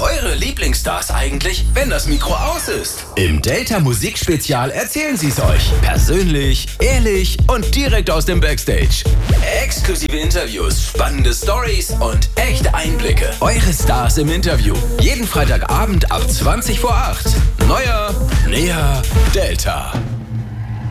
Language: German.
eure Lieblingsstars eigentlich, wenn das Mikro aus ist? Im Delta Musikspezial erzählen sie es euch. Persönlich, ehrlich und direkt aus dem Backstage. Exklusive Interviews, spannende Stories und echte Einblicke. Eure Stars im Interview. Jeden Freitagabend ab 20 vor 8. Neuer, näher, Delta.